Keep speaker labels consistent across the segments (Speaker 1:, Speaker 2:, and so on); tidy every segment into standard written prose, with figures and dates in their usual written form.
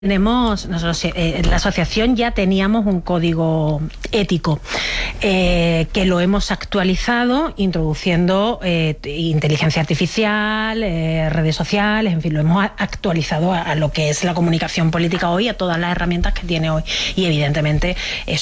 Speaker 1: Nosotros en la asociación ya teníamos un código ético que lo hemos actualizado introduciendo inteligencia artificial, redes sociales, en fin, lo hemos actualizado a lo que es la comunicación política hoy, a todas las herramientas que tiene hoy, y evidentemente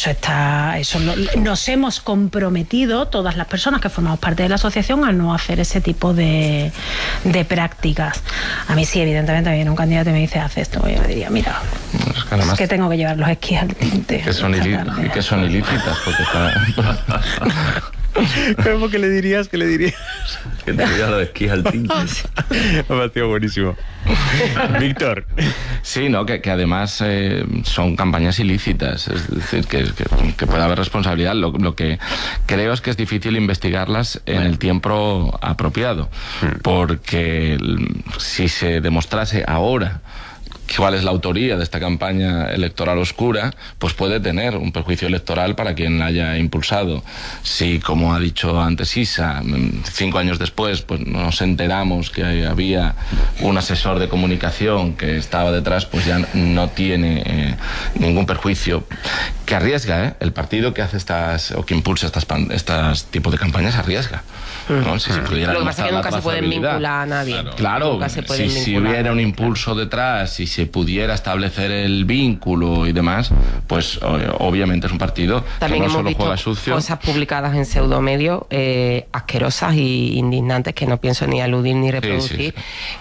Speaker 1: nos hemos comprometido todas las personas que formamos parte de la asociación a no hacer ese tipo de prácticas. A mí sí, evidentemente, me viene un candidato y me dice, haz esto, y yo le diría, mira, es que tengo que llevar los esquís al tinte.
Speaker 2: Que son ilícitas, porque está...
Speaker 3: ¿Cómo que le dirías?
Speaker 2: Que te diría los esquís al tinte.
Speaker 3: Me ha parecido buenísimo. Víctor.
Speaker 2: Sí, ¿no? Que además son campañas ilícitas, es decir, que puede haber responsabilidad. Lo que creo es que es difícil investigarlas en el tiempo apropiado, porque si se demostrase ahora cuál es la autoría de esta campaña electoral oscura, pues puede tener un perjuicio electoral para quien la haya impulsado. Si, como ha dicho antes Isa, 5 años después pues nos enteramos que había un asesor de comunicación que estaba detrás, pues ya no tiene ningún perjuicio. Que arriesga, el partido que hace o que impulsa estas tipos de campañas arriesga, ¿no? Si se pudiera
Speaker 4: lo que pasa es que nunca se pueden vincular a nadie.
Speaker 2: Claro, si hubiera un impulso detrás, y se pudiera establecer el vínculo y demás, pues obviamente es un partido
Speaker 4: también
Speaker 2: que no
Speaker 4: hemos
Speaker 2: solo
Speaker 4: visto
Speaker 2: juega sucio.
Speaker 4: Cosas publicadas en pseudomedios asquerosas y indignantes que no pienso ni aludir ni reproducir,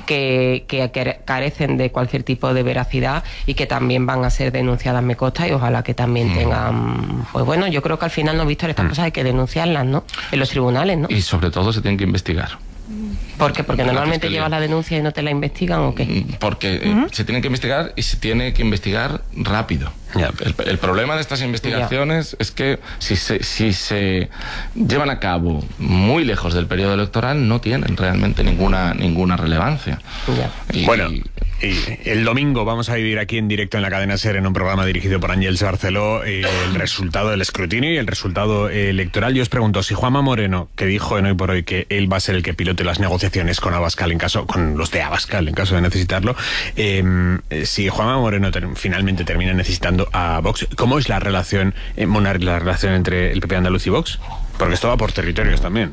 Speaker 4: que carecen de cualquier tipo de veracidad y que también van a ser denunciadas, me consta, y ojalá que también tengan, pues bueno, yo creo que al final, no, Víctor, estas cosas hay que denunciarlas, ¿no? En los tribunales, ¿no?
Speaker 2: Y sobre todo se tienen que investigar.
Speaker 4: ¿Por qué? Porque normalmente llevas la denuncia y no te la investigan, ¿o qué?
Speaker 2: Porque se tienen que investigar, y se tiene que investigar rápido. El problema de estas investigaciones es que si se llevan a cabo muy lejos del periodo electoral, no tienen realmente ninguna relevancia.
Speaker 3: Bueno, y el domingo vamos a vivir aquí en directo en la cadena SER, en un programa dirigido por Ángels Barceló, el resultado del escrutinio y el resultado electoral. Yo os pregunto, si Juanma Moreno, que dijo en Hoy por Hoy que él va a ser el que pilote las negociaciones con los de Abascal en caso de necesitarlo, si Juanma Moreno finalmente termina necesitando a Vox, ¿cómo es la relación, la relación entre el PP andaluz y Vox? Porque esto va por territorios también.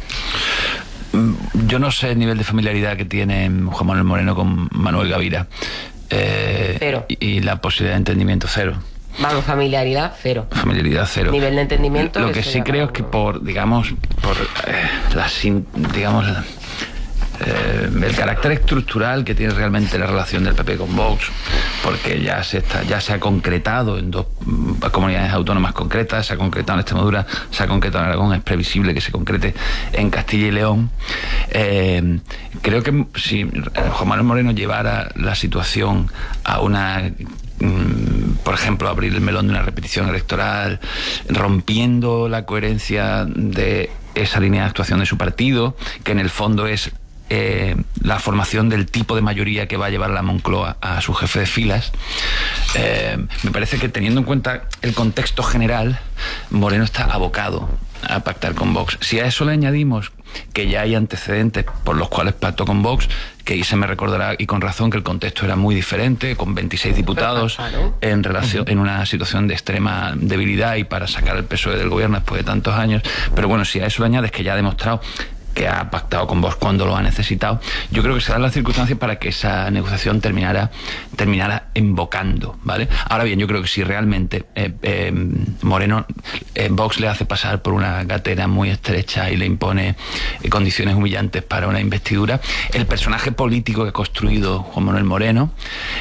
Speaker 5: Yo no sé el nivel de familiaridad que tiene Juan Manuel Moreno con Manuel Gavira.
Speaker 4: Cero.
Speaker 5: Y la posibilidad de entendimiento, cero.
Speaker 4: Vamos, familiaridad, cero.
Speaker 5: Familiaridad, cero.
Speaker 4: Nivel de entendimiento.
Speaker 5: Lo que sí creo es que el carácter estructural que tiene realmente la relación del PP con Vox, porque ya se ha concretado en 2 comunidades autónomas concretas, se ha concretado en Extremadura, se ha concretado en Aragón, es previsible que se concrete en Castilla y León. Creo que si Juan Manuel Moreno llevara la situación a una, por ejemplo, abrir el melón de una repetición electoral, rompiendo la coherencia de esa línea de actuación de su partido, que en el fondo es la formación del tipo de mayoría que va a llevar la Moncloa a su jefe de filas, me parece que, teniendo en cuenta el contexto general, Moreno está abocado a pactar con Vox. Si a eso le añadimos que ya hay antecedentes por los cuales pactó con Vox, que ahí se me recordará, y con razón, que el contexto era muy diferente, con 26 diputados en una situación de extrema debilidad y para sacar el PSOE del gobierno después de tantos años. Pero bueno, si a eso le añades que ya ha demostrado que ha pactado con Vox cuando lo ha necesitado, yo creo que se dan las circunstancias para que esa negociación terminara embocando, ¿vale? Ahora bien, yo creo que si realmente Moreno, Vox le hace pasar por una gatera muy estrecha y le impone condiciones humillantes para una investidura, el personaje político que ha construido Juan Manuel Moreno,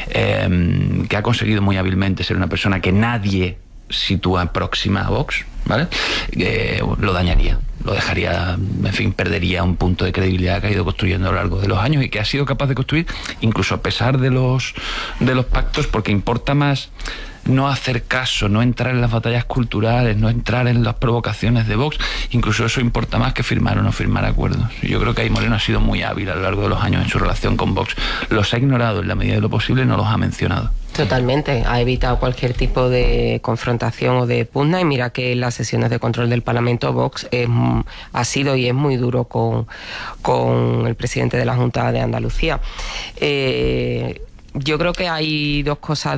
Speaker 5: que ha conseguido muy hábilmente ser una persona que nadie sitúa próxima a Vox, ¿vale? Lo dañaría, lo dejaría, en fin, perdería un punto de credibilidad que ha ido construyendo a lo largo de los años y que ha sido capaz de construir, incluso a pesar de los pactos, porque importa más no hacer caso, no entrar en las batallas culturales, no entrar en las provocaciones de Vox. Incluso eso importa más que firmar o no firmar acuerdos. Yo creo que ahí Moreno ha sido muy hábil a lo largo de los años en su relación con Vox. Los ha ignorado en la medida de lo posible, no los ha mencionado.
Speaker 4: Totalmente, ha evitado cualquier tipo de confrontación o de pugna, y mira que en las sesiones de control del Parlamento Vox ha sido y es muy duro con el presidente de la Junta de Andalucía. yo creo que hay dos cosas